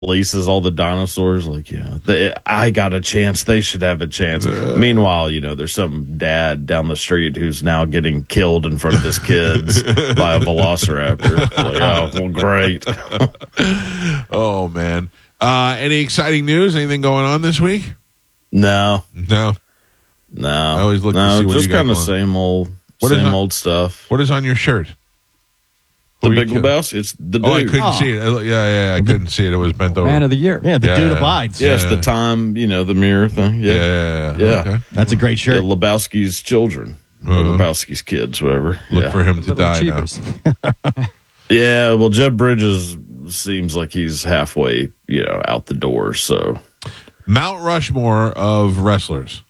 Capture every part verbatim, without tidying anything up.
releases all the dinosaurs. Like, yeah, they, I got a chance. They should have a chance. Uh, Meanwhile, you know, there's some dad down the street who's now getting killed in front of his kids by a velociraptor. Like, oh, well, great. Oh, man. Uh, any exciting news? Anything going on this week? No. No. No. I always look no, to see what just you got kind of going. same old, What same on, old stuff. What is on your shirt? The Who Big you- Lebowski. It's the dude. Oh, I couldn't Oh. see it. I- Yeah, yeah, I couldn't see it. It was bent over. Man of the year. Yeah, the Yeah. dude abides. Yes, Yeah. the time, you know, the mirror thing. Yeah, Yeah. yeah, yeah. Yeah. Okay. That's a great Yeah, shirt. Lebowski's children. Or Uh-huh. Lebowski's kids, whatever. Look yeah. for him to Little die now. Cheapers. Yeah, well, Jeff Bridges seems like he's halfway, you know, out the door. So, Mount Rushmore of wrestlers.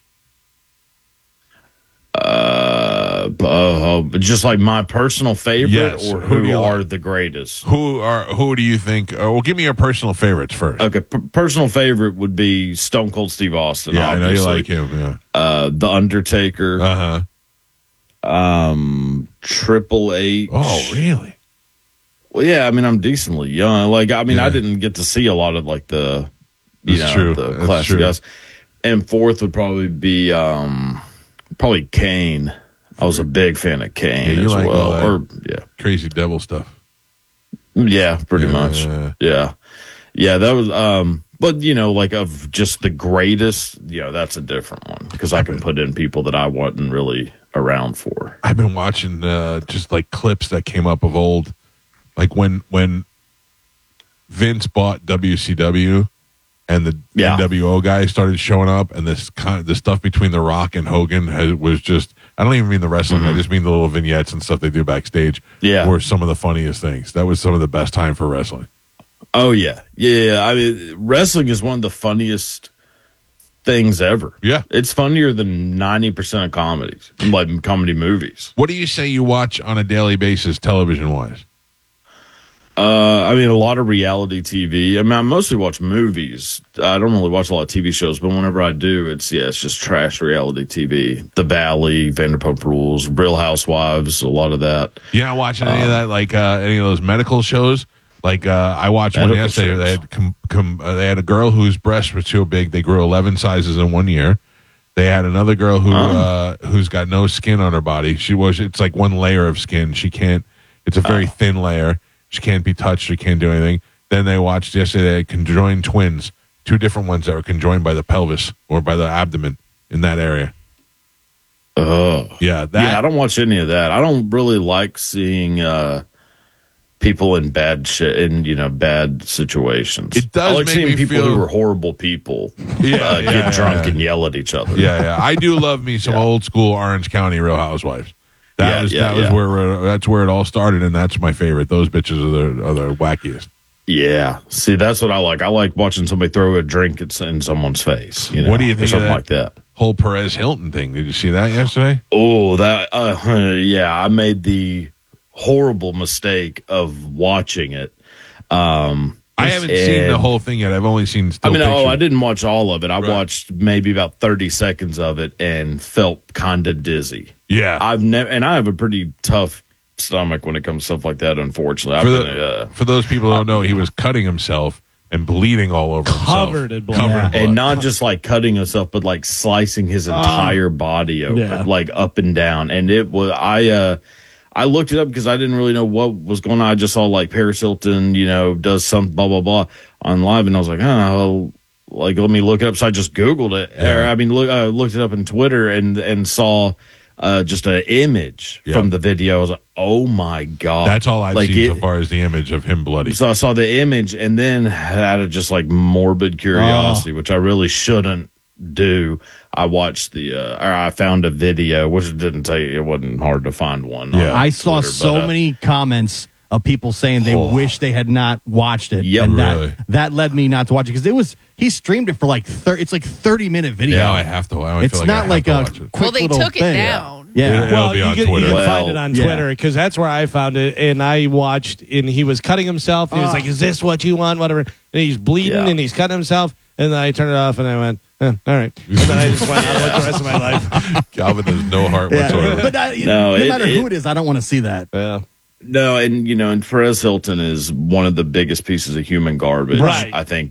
uh, uh, just like my personal favorite, Yes. or Who who, do you are like? the greatest? Who are? Who do you think? Uh, well, give me your personal favorites first. Okay, p- personal favorite would be Stone Cold Steve Austin. yeah, I know you obviously. like him. Yeah. Uh, the Undertaker, Uh huh. um, Triple H. Oh, really? Well, yeah, I mean, I'm decently young. Like, I mean, Yeah. I didn't get to see a lot of like the, you That's know, true. the That's classic true. guys. And fourth would probably be, um, probably Kane. I was a big fan of Kane Yeah, you as like all well. that. Or yeah, Crazy devil stuff. yeah, pretty Yeah. much. Yeah, yeah, that was. Um, but you know, like of just the greatest, you know, that's a different one because I can put in people that I wasn't really around for. I've been watching uh, just like clips that came up of old, like when when Vince bought W C W and the Yeah. N W O guys started showing up, and this kind the stuff between The Rock and Hogan has, was just. I don't even mean the wrestling. I just mean the little vignettes and stuff they do backstage. Yeah. were some of the funniest things. That was some of the best time for wrestling. Oh yeah, yeah. I mean, wrestling is one of the funniest things ever. Yeah. It's funnier than ninety percent of comedies, like comedy movies. What do you say you watch on a daily basis, television wise? Uh, I mean, a lot of reality T V. I mean, I mostly watch movies. I don't really watch a lot of T V shows, but whenever I do, it's, yeah, it's just trash reality T V. The Valley, Vanderpump Rules, Real Housewives, a lot of that. You're not watching any of that, like uh, any of those medical shows. Like uh, I watched one Medical yesterday. shows. They had com- com- uh, they had a girl whose breasts were too big. They grew eleven sizes in one year. They had another girl who uh, who's got no skin on her body. She was it's like one layer of skin. She can't. It's a very thin layer. She can't be touched. She can't do anything. Then they watched yesterday. They had conjoined twins, two different ones that were conjoined by the pelvis or by the abdomen in that area. Oh, Yeah, that. yeah. I don't watch any of that. I don't really like seeing uh, people in bad shit in you know bad situations. It does I like make seeing me people feel- who are horrible people Yeah, uh, yeah, get drunk yeah. and yell at each other. Yeah, yeah. I do love me some old school Orange County Real Housewives. That Yeah, was yeah, that was yeah. where that's where it all started, and that's my favorite. Those bitches are the are the wackiest. Yeah. See, that's what I like. I like watching somebody throw a drink in in someone's face. You know, What do you or think of something that? like that. Whole Perez Hilton thing. Did you see that yesterday? Oh, that. Uh, yeah, I made the horrible mistake of watching it. Um, I haven't seen the and- whole thing yet. I've only seen. Still I mean, oh, pictures. I didn't watch all of it. I Right. watched maybe about thirty seconds of it and felt kind of dizzy. Yeah. I've never, and I have a pretty tough stomach when it comes to stuff like that. Unfortunately, I've for, been, the, uh, for those people who don't know, he was cutting himself and bleeding all over Covered himself. in blood. Covered in Yeah. blood. and not just like cutting himself, but like slicing his entire body open, Yeah. like up and down. And it was I. uh I looked it up because I didn't really know what was going on. I just saw like Paris Hilton, you know, does some blah blah blah on live, and I was like, oh, like let me look it up. So I just Googled it, Yeah. or I mean, look, I looked it up in Twitter and and saw uh, just an image Yeah. from the video. I was like, oh my god, That's all I've like seen so it- far is the image of him bloody. So I saw the image and then had a just like morbid curiosity, which I really shouldn't do. I watched the, uh, or I found a video, which it didn't take, it wasn't hard to find one. on Yeah. I saw Twitter, so but, uh, many comments of people saying they Oh. wish they had not watched it. Yep. and that, Really? that led me not to watch it because it was he streamed it for like thirty. It's like thirty minute video. Yeah, I have to. I it's feel like not I have like to a watch it. quick Well, they little took it thing. down. Yeah. Yeah. It'll Well, be you on can, Twitter. you can Well, find it on yeah. Twitter because that's where I found it. And I watched, and he was cutting himself. And he was Oh. like, "Is this what you want?" Whatever. And he's bleeding, Yeah. and he's cutting himself. And then I turned it off, and I went, eh, "All right." And then I just went on with the rest of my life. Calvin has no heart Yeah. whatsoever. But uh, No, no it- matter it- who it is, I don't want to see that. Yeah. No, and you know, and Perez Hilton is one of the biggest pieces of human garbage Right. I think